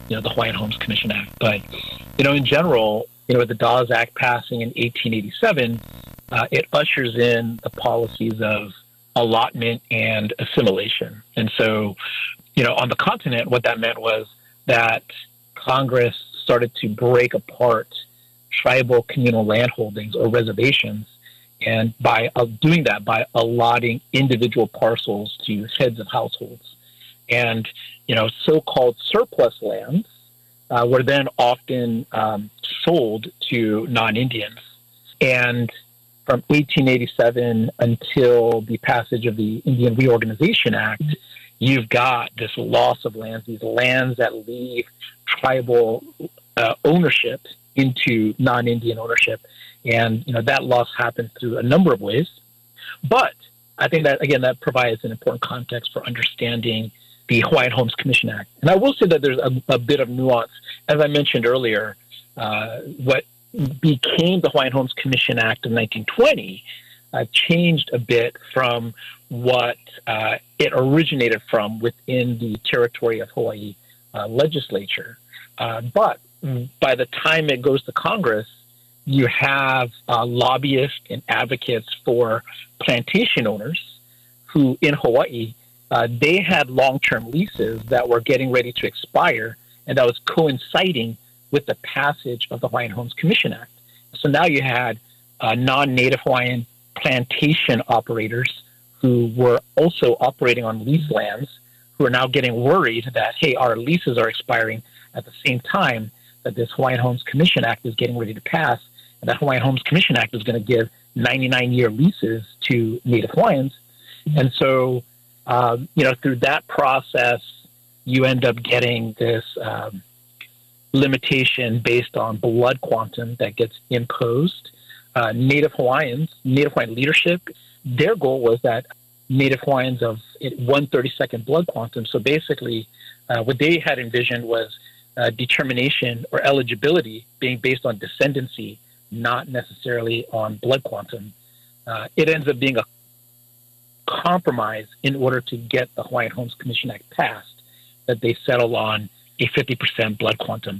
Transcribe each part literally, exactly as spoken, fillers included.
you know, the Hawaiian Homes Commission Act. But, you know, in general, you know, with the Dawes Act passing in eighteen eighty-seven, uh, it ushers in the policies of allotment and assimilation. And so, you know, on the continent, what that meant was that Congress started to break apart tribal communal landholdings or reservations, and by uh, doing that, by allotting individual parcels to heads of households. And, you know, so-called surplus lands uh, were then often um, sold to non-Indians. And from eighteen eighty-seven until the passage of the Indian Reorganization Act, you've got this loss of lands, these lands that leave tribal uh, ownership into non-Indian ownership. And, you know, that loss happened through a number of ways. But I think that, again, that provides an important context for understanding the Hawaiian Homes Commission Act. And I will say that there's a, a bit of nuance. As I mentioned earlier, uh, what became the Hawaiian Homes Commission Act of nineteen twenty uh, changed a bit from what uh, it originated from within the territory of Hawaii uh, legislature. Uh, but by the time it goes to Congress, you have uh, lobbyists and advocates for plantation owners who in Hawaii, uh, they had long-term leases that were getting ready to expire, and that was coinciding with the passage of the Hawaiian Homes Commission Act. So now you had uh, non-Native Hawaiian plantation operators who were also operating on lease lands who are now getting worried that, hey, our leases are expiring at the same time that this Hawaiian Homes Commission Act is getting ready to pass. And that Hawaiian Homes Commission Act is going to give ninety-nine year leases to Native Hawaiians. And so, um, you know, through that process, you end up getting this um, limitation based on blood quantum that gets imposed. Uh, Native Hawaiians, Native Hawaiian leadership, their goal was that Native Hawaiians of one thirty-second blood quantum. So basically, uh, what they had envisioned was uh, determination or eligibility being based on descendancy, not necessarily on blood quantum. Uh, it ends up being a compromise in order to get the Hawaiian Homes Commission Act passed, that they settle on a fifty percent blood quantum.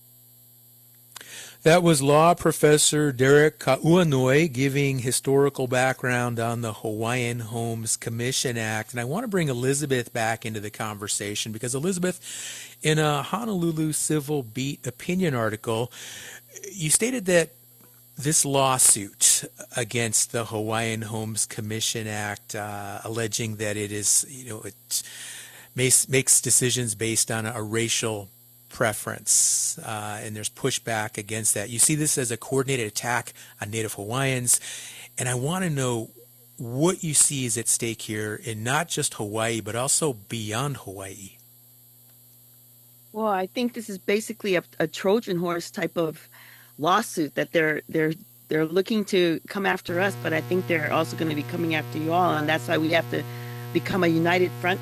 That was law professor Derek Kauanui giving historical background on the Hawaiian Homes Commission Act. And I want to bring Elizabeth back into the conversation because, Elizabeth, in a Honolulu Civil Beat opinion article, you stated that this lawsuit against the Hawaiian Homes Commission Act, uh, alleging that it is, you know, it makes, makes decisions based on a, a racial preference, uh, and there's pushback against that. You see this as a coordinated attack on Native Hawaiians, and I want to know what you see is at stake here in not just Hawaii, but also beyond Hawaii. Well, I think this is basically a, a Trojan horse type of lawsuit that they're they're they're looking to come after us, but I think they're also going to be coming after you all, and that's why we have to become a united front